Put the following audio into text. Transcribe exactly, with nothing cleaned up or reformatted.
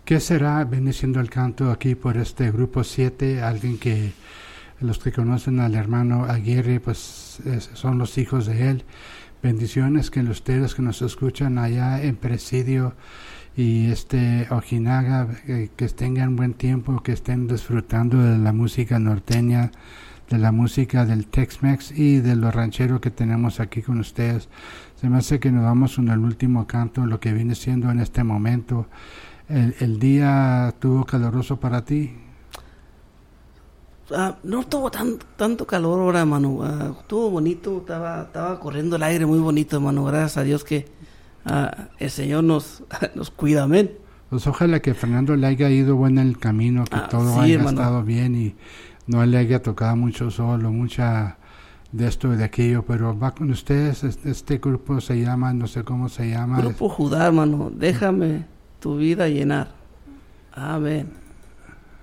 ¿Qué será? Viene siendo el canto aquí por este grupo siete, alguien que los que conocen al hermano Aguirre, pues es, son los hijos de él. Bendiciones que ustedes que nos escuchan allá en Presidio y este Ojinaga, eh, que tengan buen tiempo, que estén disfrutando de la música norteña, de la música del Tex-Mex y de los rancheros que tenemos aquí con ustedes. Se me hace que nos vamos con el último canto, lo que viene siendo en este momento. El, el día estuvo caloroso para ti. Uh, no estuvo tan, tanto calor ahora, hermano. Uh, estuvo bonito, estaba, estaba corriendo el aire muy bonito, hermano. Gracias a Dios que uh, el Señor nos, nos cuida, amén. Pues ojalá que Fernando le haya ido bueno en el camino, que Ah, todo sí, haya hermano. estado bien y no le haya tocado mucho solo, mucha de esto y de aquello, pero va con ustedes. Este, este grupo se llama, no sé cómo se llama. Grupo Judá, hermano. Déjame tu vida llenar. Amén.